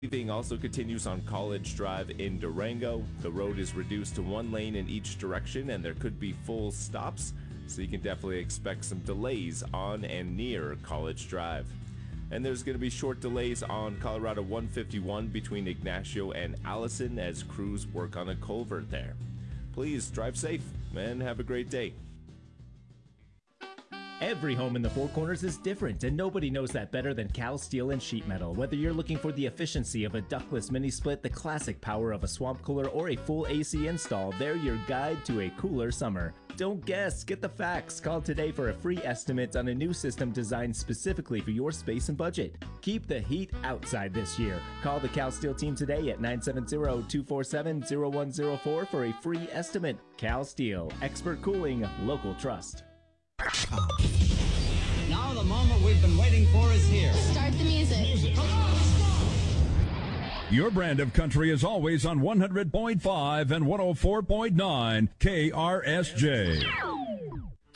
Paving also continues on College Drive in Durango. The road is reduced to one lane in each direction, and there could be full stops, so you can definitely expect some delays on and near College Drive. And there's going to be short delays on Colorado 151 between Ignacio and Allison as crews work on a culvert there. Please drive safe and have a great day. Every home in the Four Corners is different, and nobody knows that better than Cal Steel and Sheet Metal. Whether you're looking for the efficiency of a ductless mini-split, the classic power of a swamp cooler, or a full AC install, they're your guide to a cooler summer. Don't guess, get the facts. Call today for a free estimate on a new system designed specifically for your space and budget. Keep the heat outside this year. Call the Cal Steel team today at 970-247-0104 for a free estimate. Cal Steel, expert cooling, local trust. Now the moment we've been waiting for is here. Start the music. Your brand of country is always on 100.5 and 104.9 KRSJ.